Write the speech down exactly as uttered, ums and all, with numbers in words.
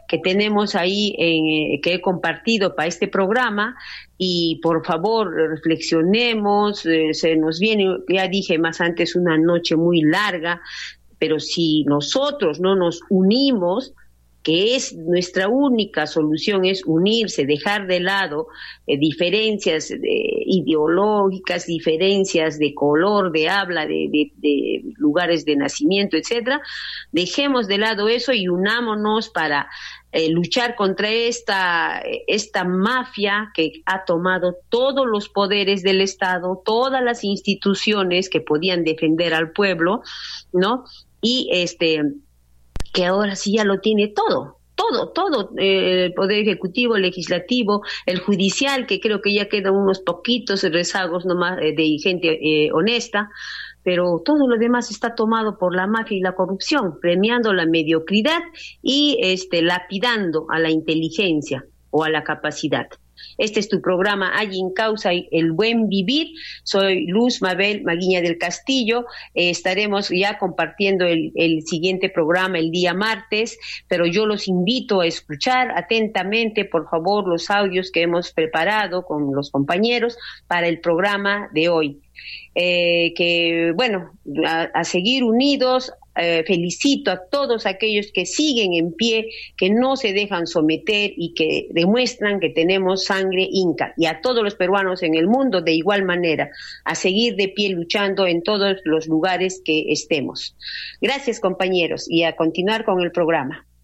que tenemos ahí, en, que he compartido para este programa, y por favor reflexionemos, eh, se nos viene, ya dije más antes, una noche muy larga, pero si nosotros no nos unimos, que es nuestra única solución, es unirse, dejar de lado eh, diferencias eh, ideológicas, diferencias de color, de habla, de, de, de lugares de nacimiento, etcétera. Dejemos de lado eso y unámonos para eh, luchar contra esta, esta mafia que ha tomado todos los poderes del Estado, todas las instituciones que podían defender al pueblo, ¿no? Y este... que ahora sí ya lo tiene todo, todo, todo, eh, el Poder Ejecutivo, el Legislativo, el Judicial, que creo que ya quedan unos poquitos rezagos nomás eh, de gente eh, honesta, pero todo lo demás está tomado por la mafia y la corrupción, premiando la mediocridad y este, lapidando a la inteligencia o a la capacidad. Este es tu programa Allí Causa el Buen Vivir. Soy Luz Mabel Maguiña del Castillo. Eh, estaremos ya compartiendo el, el siguiente programa el día martes, pero yo los invito a escuchar atentamente, por favor, los audios que hemos preparado con los compañeros para el programa de hoy. Eh, que, bueno, a, a seguir unidos. Eh, felicito a todos aquellos que siguen en pie, que no se dejan someter y que demuestran que tenemos sangre inca, y a todos los peruanos en el mundo de igual manera, a seguir de pie luchando en todos los lugares que estemos. Gracias, compañeros, y a continuar con el programa.